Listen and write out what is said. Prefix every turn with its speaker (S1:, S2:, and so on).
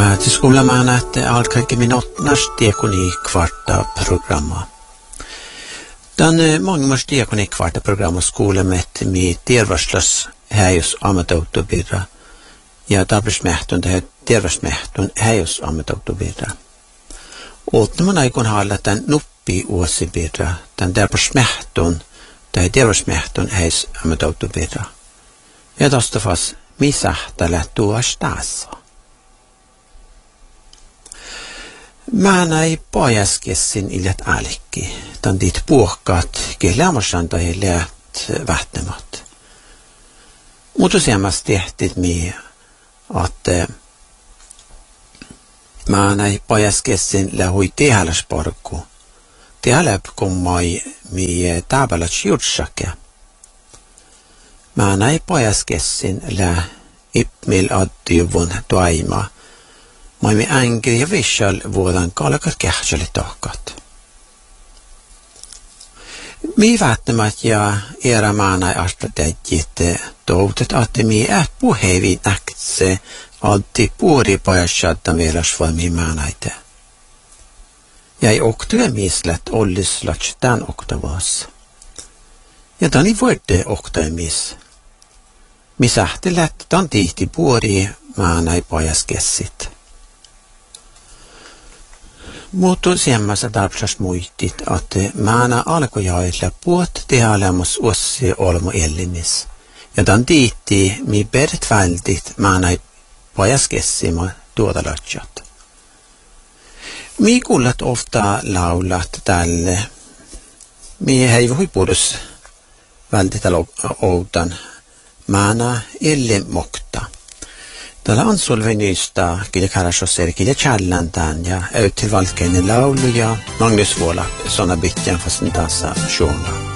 S1: Tämä tiskulla näette alkaa minuutnas diakoni kvarta programma. Den många diakoni kvarta programma skolemet med tervarslas häjus ammatauttobirra. Ja tabrismehtun det tervarsmehtun häjus ammatauttobirra. Åtman aikon halla den nuppi uosibirra. Den tervarsmehtun det tervarsmehtun häjus ammatauttobirra. Ja tästä fas misähtälä tuostassa. Mä näin pajaskessin illat älkki. Tän dit puhkaat kelämässään tai läht vähtämät. Mutta semmas tehtit mi, että mä näin pajaskessin lähui tehäläsparkku. Tehäläp kummai mi täbälät jutsake. Mä näin pajaskessin lä ippmil addyvun toima. Maailmi ängri ja vissal vuodan kalkat kähtsali tahkat. Mi vähtämät ja erämaanai astrategiet toutet, että mi puhevi näktse alti puori pajassadda melasvalmi maanaite. Jäi oktave mislät ollislats tän oktavas. Ja tani vuotte oktamis. Mi sähtelät tan tihti puori maanai pajaskessit. Mutta semmoista tarvitsisi muistit, että mä alkoi jailla puot tehälämus ossi olmo ellimis. Ja tämän tiitti, mi peret vältit mä näin pajaskessima tuotalatsat. Mi kuulat ofta laulat tälle. Mi hei voi puhus vältit outan. Mä näin ellimokta. Tällä on solvenysta kyllä karasosser kyllä challantan ja ut till valkeinen laulu ja Magnus Vuola såna bitjan fast inteassa sjåna.